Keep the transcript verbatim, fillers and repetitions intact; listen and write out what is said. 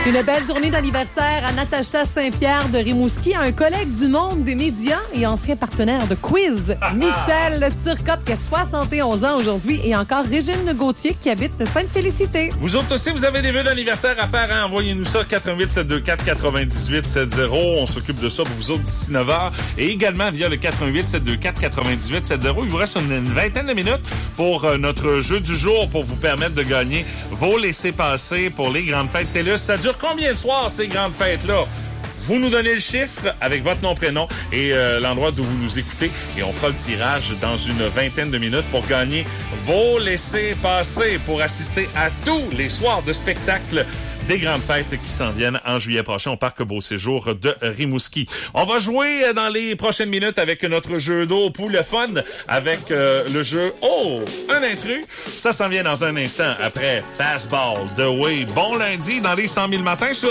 Une belle journée d'anniversaire à Natacha Saint-Pierre de Rimouski, un collègue du monde des médias et ancien partenaire de Quiz, Michel Turcotte, qui a soixante et onze ans aujourd'hui, et encore Régine Gauthier, qui habite Sainte-Félicité. Vous autres aussi, vous avez des vœux d'anniversaire à faire, hein? Envoyez-nous ça, quatre un huit sept deux quatre quatre-vingt-dix-huit soixante. On s'occupe de ça pour vous autres d'ici neuf heures. Et également via le quatre un huit sept deux quatre quatre-vingt-dix-huit soixante. Il vous reste une, une vingtaine de minutes pour euh, notre jeu du jour pour vous permettre de gagner vos laissez-passer pour les grandes fêtes TELUS. Ça dure combien de soirs, ces grandes fêtes-là? Vous nous donnez le chiffre avec votre nom, prénom et euh, l'endroit d'où vous nous écoutez. Et on fera le tirage dans une vingtaine de minutes pour gagner vos laissez-passer pour assister à tous les soirs de spectacle des grandes fêtes qui s'en viennent en juillet prochain au Parc Beau Séjour de Rimouski. On va jouer dans les prochaines minutes avec notre jeu d'eau pour le fun, avec euh, le jeu « Oh! Un intrus ». Ça s'en vient dans un instant après Fastball de Way. Bon lundi dans les cent mille matins sur